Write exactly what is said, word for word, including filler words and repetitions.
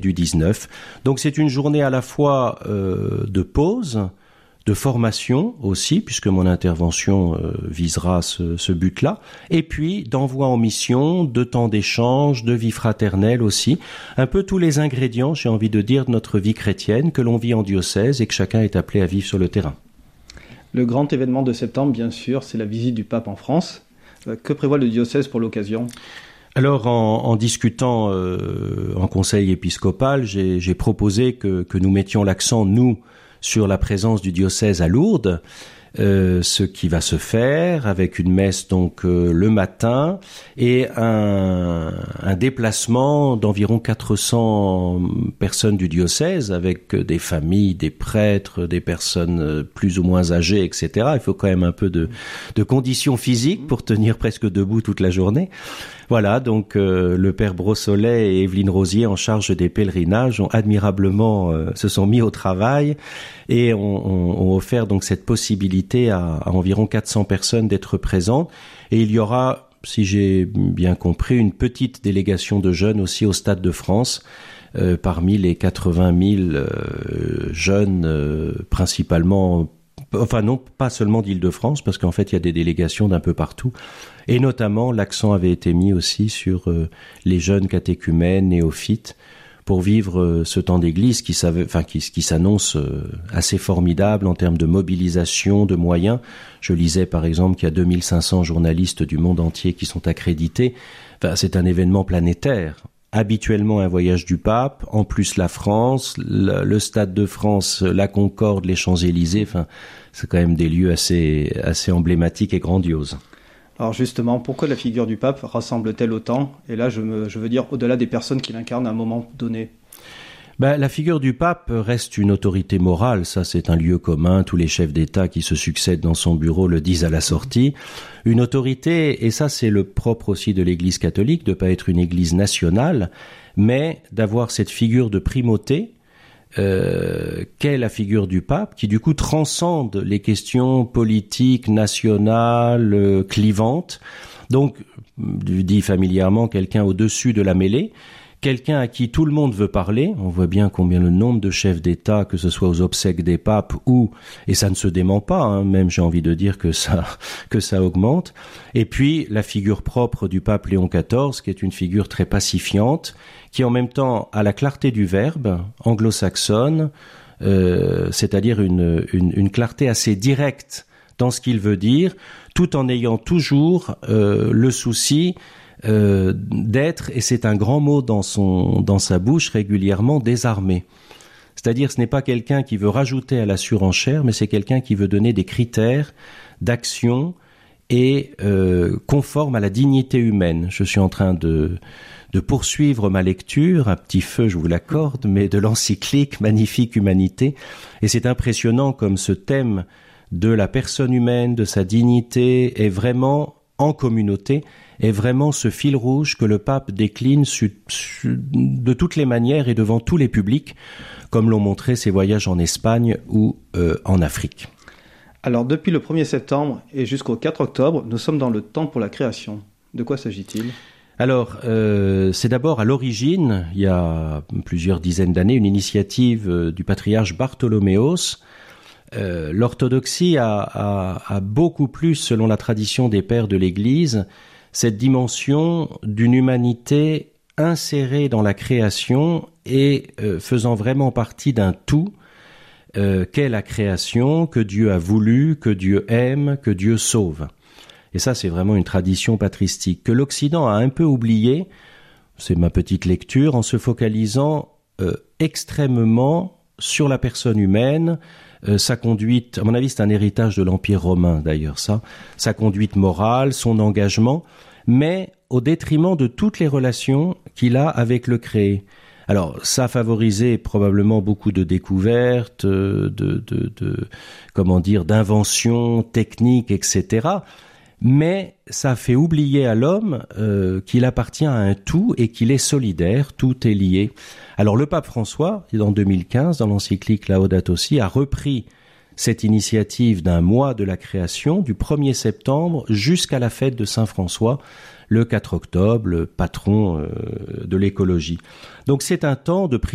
du dix-neuf. Donc c'est une journée à la fois euh, de pause, de formation aussi, puisque mon intervention euh, visera ce, ce but-là, et puis d'envoi en mission, de temps d'échange, de vie fraternelle aussi, un peu tous les ingrédients, j'ai envie de dire, de notre vie chrétienne que l'on vit en diocèse et que chacun est appelé à vivre sur le terrain. Le grand événement de septembre, bien sûr, c'est la visite du pape en France. Euh, que prévoit le diocèse pour l'occasion ? Alors, en, en discutant euh, en conseil épiscopal, j'ai, j'ai proposé que, que nous mettions l'accent, nous, sur la présence du diocèse à Lourdes, euh, ce qui va se faire avec une messe donc euh, le matin et un, un déplacement d'environ quatre cents personnes du diocèse avec des familles, des prêtres, des personnes plus ou moins âgées, et cetera. Il faut quand même un peu de, de conditions physiques pour tenir presque debout toute la journée. Voilà, donc euh, le père Brossolet et Evelyne Rosier, en charge des pèlerinages, ont admirablement euh, se sont mis au travail et ont, ont, ont offert donc cette possibilité à, à environ quatre cents personnes d'être présentes. Et il y aura, si j'ai bien compris, une petite délégation de jeunes aussi au Stade de France, euh, parmi les quatre-vingt mille euh, jeunes, euh, principalement. Enfin non, pas seulement d'Île-de-France, parce qu'en fait il y a des délégations d'un peu partout. Et notamment, l'accent avait été mis aussi sur euh, les jeunes catéchumènes, néophytes, pour vivre euh, ce temps d'église qui, enfin, qui, qui s'annonce euh, assez formidable en termes de mobilisation, de moyens. Je lisais par exemple qu'il y a deux mille cinq cents journalistes du monde entier qui sont accrédités. Enfin, c'est un événement planétaire. Habituellement un voyage du pape, en plus la France, le, le Stade de France, la Concorde, les Champs-Élysées, enfin, c'est quand même des lieux assez, assez emblématiques et grandioses. Alors justement, pourquoi la figure du pape rassemble-t-elle autant ? Et là, je, me, je veux dire au-delà des personnes qu'il incarne à un moment donné. Ben, la figure du pape reste une autorité morale, ça c'est un lieu commun, tous les chefs d'État qui se succèdent dans son bureau le disent à la sortie. Une autorité, et ça c'est le propre aussi de l'Église catholique, de ne pas être une Église nationale, mais d'avoir cette figure de primauté, Euh, qu'est la figure du pape, qui du coup transcende les questions politiques, nationales, euh, clivantes. Donc, dit familièrement, quelqu'un au-dessus de la mêlée, quelqu'un à qui tout le monde veut parler. On voit bien combien le nombre de chefs d'État, que ce soit aux obsèques des papes ou, et ça ne se dément pas, hein, même j'ai envie de dire que ça, que ça augmente. Et puis, la figure propre du pape Léon quatorze, qui est une figure très pacifiante, qui en même temps a la clarté du verbe anglo-saxonne, euh, c'est-à-dire une, une, une clarté assez directe dans ce qu'il veut dire, tout en ayant toujours euh, le souci euh, d'être, et c'est un grand mot dans, son, dans sa bouche, régulièrement désarmé. C'est-à-dire ce n'est pas quelqu'un qui veut rajouter à la surenchère, mais c'est quelqu'un qui veut donner des critères d'action et euh, conformes à la dignité humaine. Je suis en train de... de poursuivre ma lecture, un petit feu, je vous l'accorde, mais de l'encyclique Magnifique Humanité. Et c'est impressionnant comme ce thème de la personne humaine, de sa dignité, est vraiment en communauté, est vraiment ce fil rouge que le pape décline su, su, de toutes les manières et devant tous les publics, comme l'ont montré ses voyages en Espagne ou euh, en Afrique. Alors, depuis le premier septembre et jusqu'au quatre octobre, nous sommes dans le temps pour la création. De quoi s'agit-il ? Alors, euh, c'est d'abord à l'origine, il y a plusieurs dizaines d'années, une initiative euh, du patriarche Bartholoméos. Euh, l'orthodoxie a, a, a beaucoup plus, selon la tradition des pères de l'Église, cette dimension d'une humanité insérée dans la création et euh, faisant vraiment partie d'un tout euh, qu'est la création, que Dieu a voulu, que Dieu aime, que Dieu sauve. Et ça, c'est vraiment une tradition patristique que l'Occident a un peu oubliée, c'est ma petite lecture, en se focalisant euh, extrêmement sur la personne humaine, euh, sa conduite, à mon avis c'est un héritage de l'Empire romain d'ailleurs ça, sa conduite morale, son engagement, mais au détriment de toutes les relations qu'il a avec le créé. Alors, ça a favorisé probablement beaucoup de découvertes, de, de, de, de comment dire, d'inventions techniques, et cetera, mais ça fait oublier à l'homme euh, qu'il appartient à un tout et qu'il est solidaire, tout est lié. Alors le pape François, en deux mille quinze, dans l'encyclique Laudato Si, a repris cette initiative d'un mois de la création, du premier septembre jusqu'à la fête de Saint-François, le quatre octobre, le patron euh, de l'écologie. Donc c'est un temps de